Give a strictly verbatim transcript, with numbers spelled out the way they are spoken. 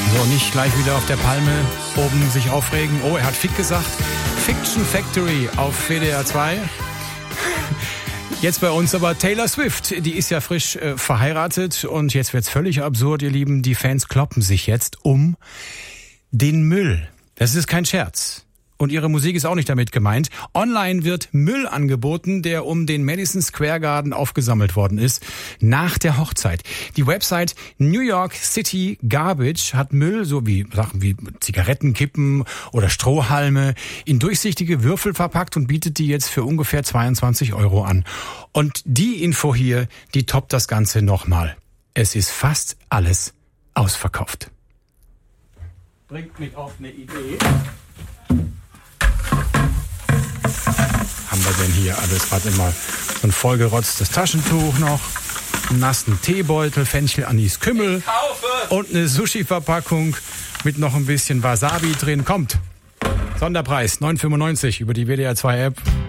So, nicht gleich wieder auf der Palme oben sich aufregen. Oh, er hat Fick gesagt. Fiction Factory auf W D R zwei. Jetzt bei uns aber Taylor Swift. Die ist ja frisch äh, verheiratet und jetzt wird's völlig absurd, ihr Lieben. Die Fans kloppen sich jetzt um den Müll. Das ist kein Scherz. Und ihre Musik ist auch nicht damit gemeint. Online wird Müll angeboten, der um den Madison Square Garden aufgesammelt worden ist, nach der Hochzeit. Die Website New York City Garbage hat Müll, so wie Sachen wie Zigarettenkippen oder Strohhalme, in durchsichtige Würfel verpackt und bietet die jetzt für ungefähr zweiundzwanzig Euro an. Und die Info hier, die toppt das Ganze nochmal. Es ist fast alles ausverkauft. Bringt mich auf eine Idee. Haben wir denn hier alles? Warte mal, so ein vollgerotztes Taschentuch noch, einen nassen Teebeutel, Fenchel, Anis, Kümmel und eine Sushi-Verpackung mit noch ein bisschen Wasabi drin. Kommt, Sonderpreis neun fünfundneunzig über die W D R zwei App.